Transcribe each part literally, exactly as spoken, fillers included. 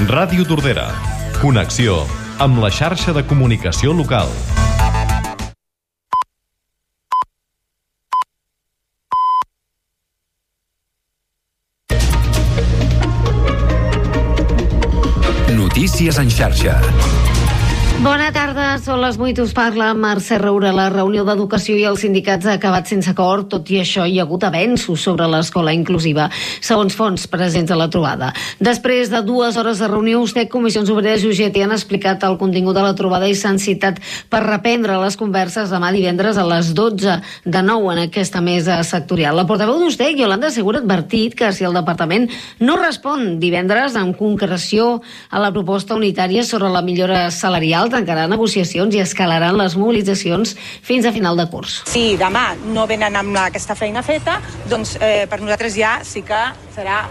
Ràdio Tordera. Connexió amb la xarxa de comunicació local. Notícies en xarxa. Bona tarda, són les vuit, us parla Mercè Roura. La reunió d'Educació i els sindicats ha acabat sense acord, tot i això hi ha hagut avenços sobre l'escola inclusiva, segons fonts presents a la trobada. Després de dues hores de reunió, U S T E C, Comissions Obreres i U G T han explicat el contingut de la trobada i s'han citat per reprendre les converses demà divendres a les dotze de nou en aquesta mesa sectorial. La portaveu d'U S T E C, Iolanda Segura, ha advertit que si el departament no respon divendres amb concreció a la proposta unitària sobre la millora salarial, tancarà negociacions i escalaran les mobilitzacions fins a final de curs. Si demà no venen amb aquesta feina feta, doncs eh, per nosaltres ja sí que serà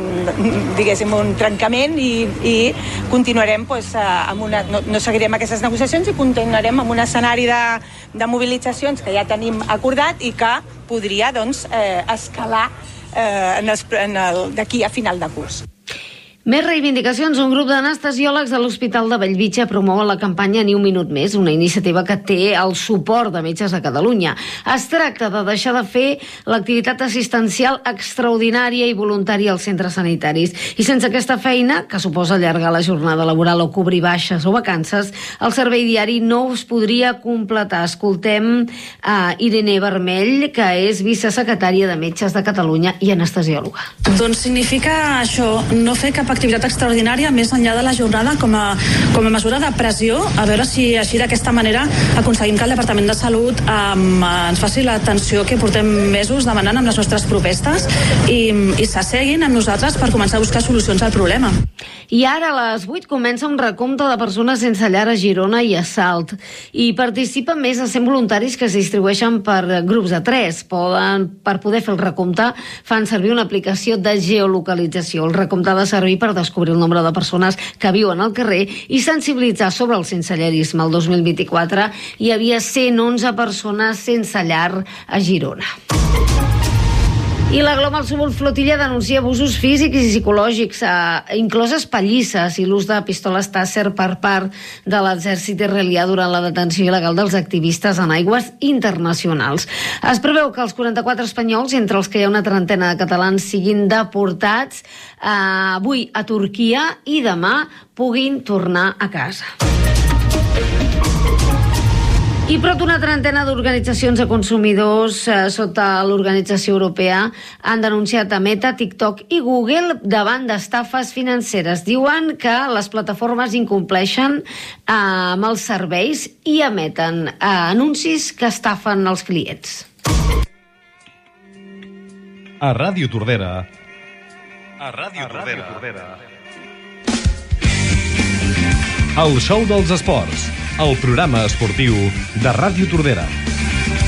un, diguéssim, un trencament i, i continuarem pues, amb una, no, no seguirem aquestes negociacions i continuarem amb un escenari de, de mobilitzacions que ja tenim acordat i que podria doncs, eh, escalar eh, en els, en el, d'aquí a final de curs. Més reivindicacions. Un grup d'anestesiòlegs de l'Hospital de Bellvitge promouen la campanya Ni un minut més, una iniciativa que té el suport de metges de Catalunya. Es tracta de deixar de fer l'activitat assistencial extraordinària i voluntària als centres sanitaris. I sense aquesta feina, que suposa allargar la jornada laboral o cobrir baixes o vacances, el servei diari no es podria completar. Escoltem a Irene Vermell, que és vicesecretària de Metges de Catalunya i anestesiòloga. Doncs significa això, no fer cap activitat extraordinària més enllà de la jornada com a, com a mesura de pressió, a veure si així d'aquesta manera aconseguim que el Departament de Salut um, ens faci l'atenció que portem mesos demanant amb les nostres propostes i, i s'asseguin amb nosaltres per començar a buscar solucions al problema. I ara a les vuit comença un recompte de persones sense llar a Girona i a Salt. I participen més de cent voluntaris que es distribueixen per grups de tres. Poden, per poder fer el recompte, fan servir una aplicació de geolocalització. El recompte ha de servir per descobrir el nombre de persones que viuen al carrer i sensibilitzar sobre el sensellarisme. El dos mil vint-i-quatre hi havia cent onze persones sense llar a Girona. I la Global Subul Flotilla denuncia abusos físics i psicològics, eh, incloses pallisses i l'ús de pistoles Taser per part de l'exèrcit israelià durant la detenció il·legal dels activistes en aigües internacionals. Es preveu que els quaranta-quatre espanyols, entre els que hi ha una trentena de catalans, siguin deportats eh, avui a Turquia i demà puguin tornar a casa. I prop d'una trentena d'organitzacions de consumidors eh, sota l'Organització Europea han denunciat a Meta, TikTok i Google davant d'estafes financeres. Diuen que les plataformes incompleixen eh, amb els serveis i emeten eh, anuncis que estafen els clients. A Ràdio Tordera. A Ràdio Tordera. El show dels esports. El programa esportiu de Ràdio Tordera.